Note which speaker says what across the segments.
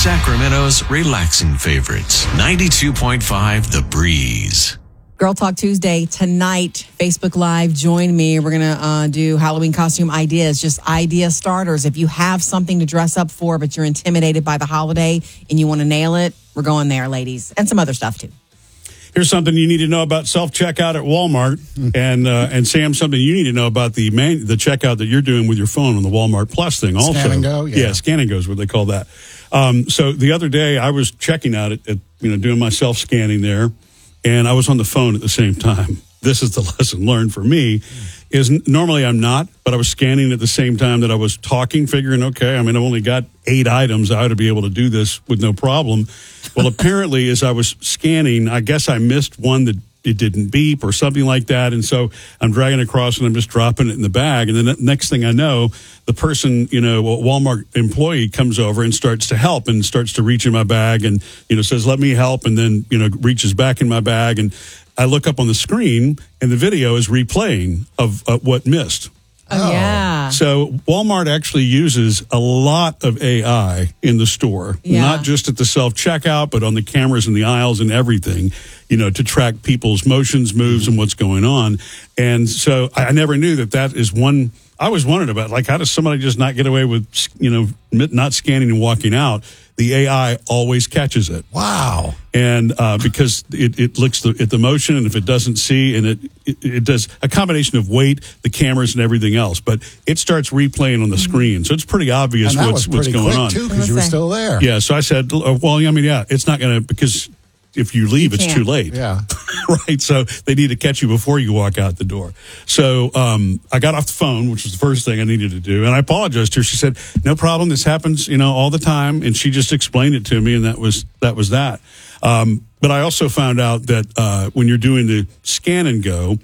Speaker 1: Sacramento's relaxing favorites. 92.5 The Breeze.
Speaker 2: Girl Talk Tuesday tonight, Facebook Live. Join me. We're going to do Halloween costume ideas, just idea starters. If you have something to dress up for, but you're intimidated by the holiday and you want to nail it, we're going there, ladies. And some other stuff, too.
Speaker 3: Here's something you need to know about self-checkout at Walmart. And Sam, something you need to know about the checkout that you're doing with your phone on the Walmart Plus thing also.
Speaker 4: Scan and go?
Speaker 3: Yeah, Scan and Go is what they call that. So the other day I was checking out at doing my self-scanning there, and I was on the phone at the same time. This is the lesson learned for me, is normally I'm not, but I was scanning at the same time that I was talking, figuring, okay, I've only got 8 items. I ought to be able to do this with no problem. Well, apparently, as I was scanning, I guess I missed one that it didn't beep or something like that. And so I'm dragging across and I'm just dropping it in the bag. And then the next thing I know, the person, Walmart employee comes over and starts to help and starts to reach in my bag and, says, let me help. And then, reaches back in my bag. And I look up on the screen and the video is replaying of what missed.
Speaker 2: Oh, yeah.
Speaker 3: So Walmart actually uses a lot of AI in the store, not just at the self-checkout, but on the cameras in the aisles and everything, to track people's motions, moves, and what's going on. And so I never knew that is one. I was wondering about, how does somebody just not get away with, not scanning and walking out? The AI always catches it.
Speaker 4: Wow.
Speaker 3: And because it looks at the motion, and if it doesn't see, and it does a combination of weight, the cameras, and everything else, but it starts replaying on the screen. So it's pretty obvious what's going on.
Speaker 4: Too, because you were still there.
Speaker 3: Yeah, so I said, it's not going to, because if you leave, it's too late.
Speaker 4: Yeah.
Speaker 3: Right. So they need to catch you before you walk out the door. So I got off the phone, which was the first thing I needed to do. And I apologized to her. She said, no problem. This happens, all the time. And she just explained it to me. And that was that. But I also found out that when you're doing the scan and go,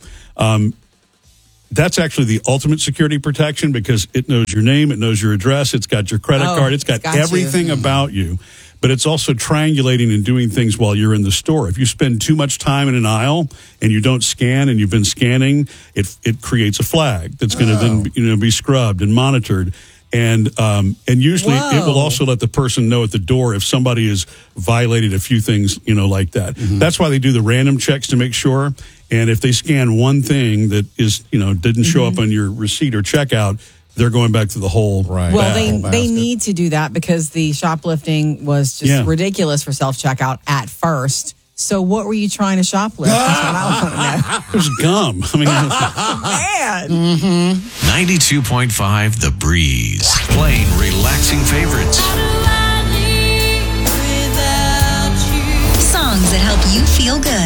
Speaker 3: that's actually the ultimate security protection, because it knows your name, it knows your address, it's got your credit card, it's got everything about you. But it's also triangulating and doing things while you're in the store. If you spend too much time in an aisle and you don't scan and you've been scanning, it creates a flag that's going to then be scrubbed and monitored. And usually it will also let the person know at the door if somebody has violated a few things, like that. Mm-hmm. That's why they do the random checks, to make sure. And if they scan one thing that is, didn't show up on your receipt or checkout, they're going back to the whole. Right.
Speaker 2: Well, they need to do that because the shoplifting was just ridiculous for self-checkout at first. So what were you trying to shoplift? That's what I want to know.
Speaker 3: It was gum.
Speaker 2: Man.
Speaker 1: 92.5 The Breeze. Playing relaxing favorites.
Speaker 5: Songs that help you feel good.